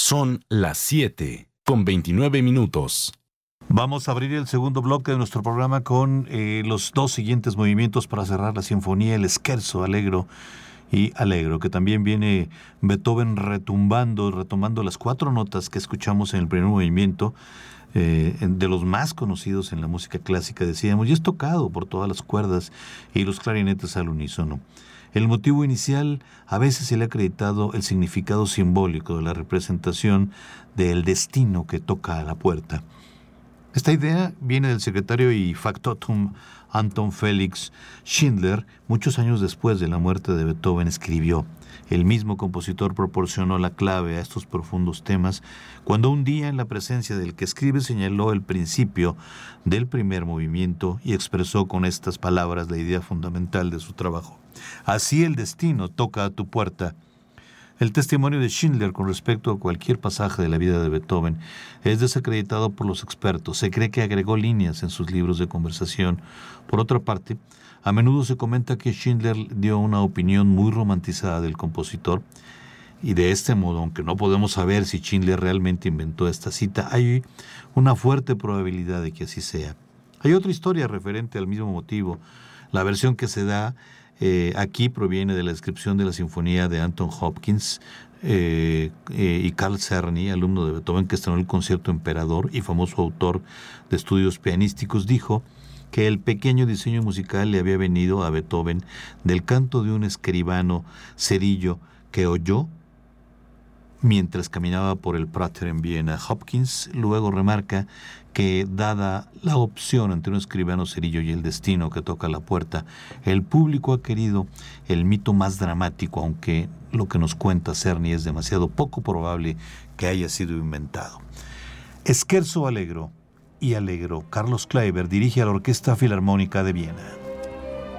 Son las 7:29. Vamos a abrir el segundo bloque de nuestro programa con los dos siguientes movimientos para cerrar la sinfonía, el Scherzo Allegro y Allegro, que también viene Beethoven retomando las 4 notas que escuchamos en el primer movimiento, de los más conocidos en la música clásica, decíamos, y es tocado por todas las cuerdas y los clarinetes al unísono. El motivo inicial a veces se le ha acreditado el significado simbólico de la representación del destino que toca a la puerta. Esta idea viene del secretario y factotum Anton Felix Schindler. Muchos años después de la muerte de Beethoven escribió: el mismo compositor proporcionó la clave a estos profundos temas cuando un día, en la presencia del que escribe, señaló el principio del primer movimiento y expresó con estas palabras la idea fundamental de su trabajo: así el destino toca a tu puerta. El testimonio de Schindler con respecto a cualquier pasaje de la vida de Beethoven es desacreditado por los expertos. Se cree que agregó líneas en sus libros de conversación. Por otra parte, a menudo se comenta que Schindler dio una opinión muy romantizada del compositor, y de este modo, aunque no podemos saber si Schindler realmente inventó esta cita, hay una fuerte probabilidad de que así sea. Hay otra historia referente al mismo motivo. La versión que se da aquí proviene de la descripción de la sinfonía de Anton Hopkins y Carl Czerny, alumno de Beethoven que estrenó el concierto Emperador y famoso autor de estudios pianísticos. Dijo que el pequeño diseño musical le había venido a Beethoven del canto de un escribano cerillo que oyó mientras caminaba por el Prater en Viena. Hopkins luego remarca que, dada la opción entre un escribano cerillo y el destino que toca la puerta, el público ha querido el mito más dramático, aunque lo que nos cuenta Czerny es demasiado poco probable que haya sido inventado. Scherzo Allegro y Allegro. Carlos Kleiber dirige a la Orquesta Filarmónica de Viena.